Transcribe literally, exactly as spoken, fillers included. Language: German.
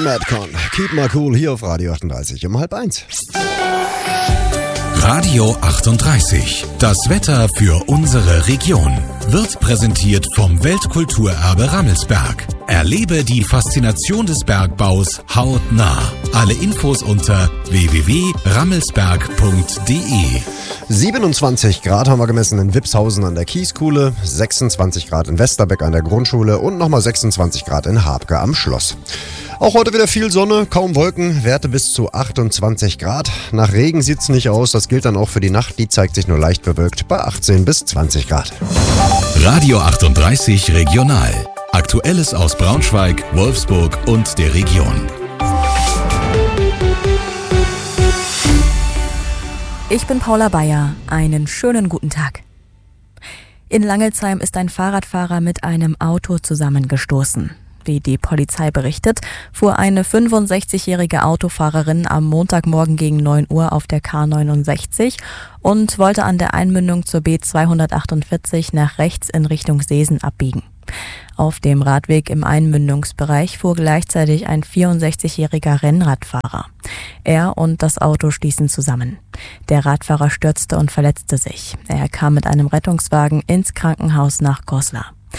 Madcon. Keep my cool hier auf Radio achtunddreißig um halb eins. Radio achtunddreißig. Das Wetter für unsere Region wird präsentiert vom Weltkulturerbe Rammelsberg. Erlebe die Faszination des Bergbaus hautnah. Alle Infos unter w w w punkt rammelsberg punkt d e. siebenundzwanzig Grad haben wir gemessen in Wipshausen an der Kieskuhle, sechsundzwanzig Grad in Westerbeck an der Grundschule und nochmal sechsundzwanzig Grad in Habke am Schloss. Auch heute wieder viel Sonne, kaum Wolken, Werte bis zu achtundzwanzig Grad. Nach Regen sieht's nicht aus, das gilt dann auch für die Nacht, die zeigt sich nur leicht bewölkt bei achtzehn bis zwanzig Grad. Radio achtunddreißig Regional. Aktuelles aus Braunschweig, Wolfsburg und der Region. Ich bin Paula Bayer. Einen schönen guten Tag. In Langelsheim ist ein Fahrradfahrer mit einem Auto zusammengestoßen. Wie die Polizei berichtet, fuhr eine fünfundsechzigjährige Autofahrerin am Montagmorgen gegen neun Uhr auf der K neunundsechzig und wollte an der Einmündung zur B zweihundertachtundvierzig nach rechts in Richtung Seesen abbiegen. Auf dem Radweg im Einmündungsbereich fuhr gleichzeitig ein vierundsechzigjähriger Rennradfahrer. Er und das Auto stießen zusammen. Der Radfahrer stürzte und verletzte sich. Er kam mit einem Rettungswagen ins Krankenhaus nach Goslar.